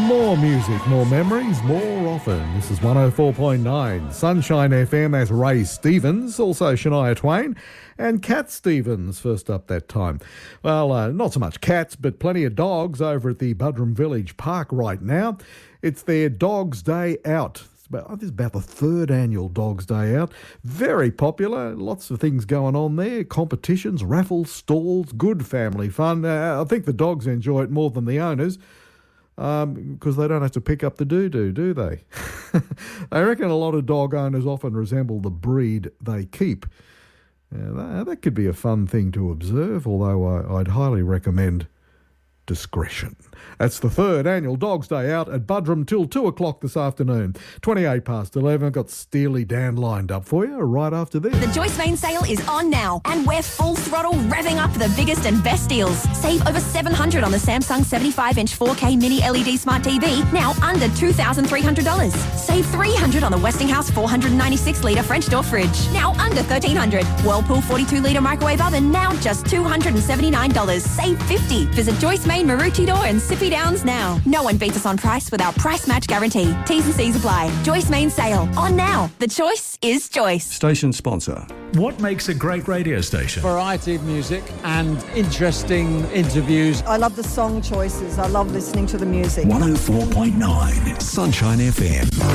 More music, more memories, more often. This is 104.9 Sunshine FM. That's Ray Stevens, also Shania Twain, and Cat Stevens first up that time. Well, not so much cats, but plenty of dogs over at the Buderim Village Park right now. It's their Dogs Day Out. This is about the third annual Dogs Day Out. Very popular. Lots of things going on there. Competitions, raffles, stalls, good family fun. I think the dogs enjoy it more than the owners because they don't have to pick up the doo-doo, do they? I reckon a lot of dog owners often resemble the breed they keep. That could be a fun thing to observe, although I'd highly recommend discretion. That's the third annual Dogs Day Out at Buderim till 2 o'clock this afternoon. 28 past 11. I've got Steely Dan lined up for you right after this. The Joyce Main sale is on now, and we're full throttle revving up the biggest and best deals. Save over $700 on the Samsung 75-inch 4K mini LED smart TV, now under $2,300. Save $300 on the Westinghouse 496-litre French door fridge, now under $1,300. Whirlpool 42-litre microwave oven, now just $279. Save $50. Visit Joyce Main Maroochydore and Sippy Downs now. No one beats us on price with our price match guarantee. T's and C's apply. Joyce Main sale on now. The choice is Joyce. Station sponsor. What makes a great radio station? Variety of music and interesting interviews. I love the song choices. I love listening to the music. 104.9 Sunshine FM.